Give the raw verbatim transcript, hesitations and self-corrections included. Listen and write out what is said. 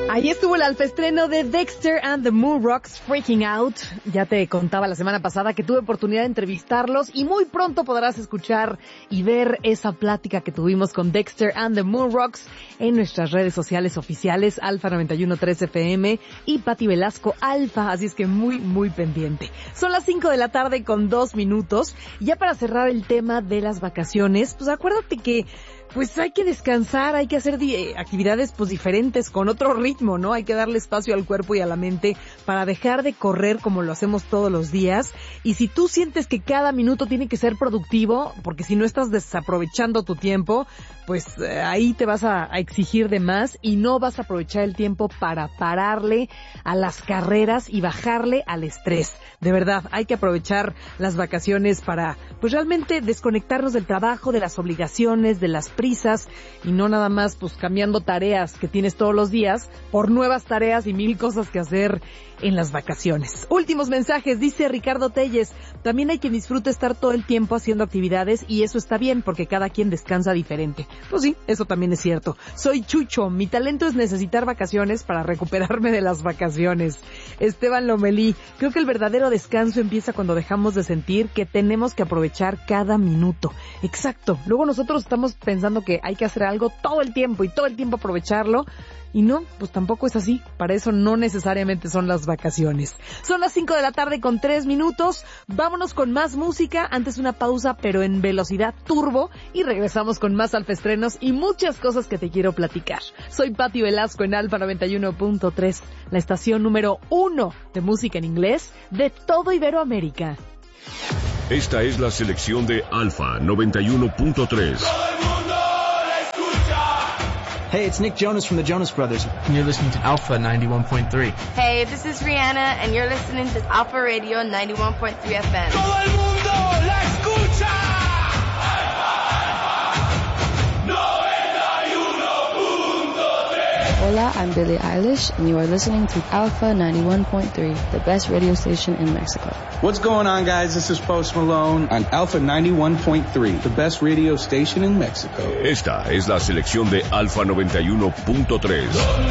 Ahí estuvo el alfaestreno de Dexter and the Moon Rocks, Freaking Out. Ya te contaba la semana pasada que tuve oportunidad de entrevistarlos y muy pronto podrás escuchar y ver esa plática que tuvimos con Dexter and the Moon Rocks en nuestras redes sociales oficiales, Alfa noventa y uno punto tres F M y Pati Velasco Alfa, así es que muy, muy pendiente. Son las cinco de la tarde con dos minutos. Ya para cerrar el tema de las vacaciones, pues acuérdate que pues hay que descansar, hay que hacer di- actividades pues diferentes, con otro ritmo, ¿no? Hay que darle espacio al cuerpo y a la mente para dejar de correr como lo hacemos todos los días. Y si tú sientes que cada minuto tiene que ser productivo, porque si no estás desaprovechando tu tiempo, pues eh, ahí te vas a, a exigir de más y no vas a aprovechar el tiempo para pararle a las carreras y bajarle al estrés. De verdad, hay que aprovechar las vacaciones para pues realmente desconectarnos del trabajo, de las obligaciones, de las prisas y no nada más pues cambiando tareas que tienes todos los días por nuevas tareas y mil cosas que hacer en las vacaciones. Últimos mensajes, dice Ricardo Telles, también hay quien disfruta estar todo el tiempo haciendo actividades y eso está bien porque cada quien descansa diferente. Pues sí, eso también es cierto. Soy Chucho, mi talento es necesitar vacaciones para recuperarme de las vacaciones. Esteban Lomelí, creo que el verdadero descanso empieza cuando dejamos de sentir que tenemos que aprovechar cada minuto. Exacto, luego nosotros estamos pensando que hay que hacer algo todo el tiempo y todo el tiempo aprovecharlo. Y no, pues tampoco es así. Para eso no necesariamente son las vacaciones. Son las cinco de la tarde con tres minutos. Vámonos con más música. Antes una pausa, pero en velocidad turbo. Y regresamos con más alfaestrenos y muchas cosas que te quiero platicar. Soy Pati Velasco en Alfa noventa y uno punto tres, la estación número uno de música en inglés de todo Iberoamérica. Esta es la selección de Alfa noventa y uno punto tres. Hey, it's Nick Jonas from the Jonas Brothers. And you're listening to Alpha ninety-one point three. Hey, this is Rihanna, and you're listening to Alpha Radio ninety-one point three F M. ¡Todo el mundo la escucha! noventa y uno punto tres. Hola, I'm Billie Eilish, and you are listening to Alpha ninety-one point three, the best radio station in Mexico. What's going on, guys? This is Post Malone on Alpha ninety-one point three, the best radio station in Mexico. Esta es la selección de Alfa noventa y uno punto tres.